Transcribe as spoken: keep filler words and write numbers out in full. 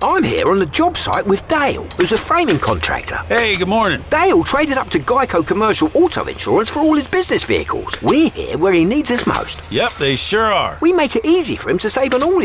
I'm here on the job site with Dale, who's a framing contractor. Hey, good morning. Dale traded up to Geico Commercial Auto Insurance for all his business vehicles. We're here where he needs us most. Yep, they sure are. We make it easy for him to save on all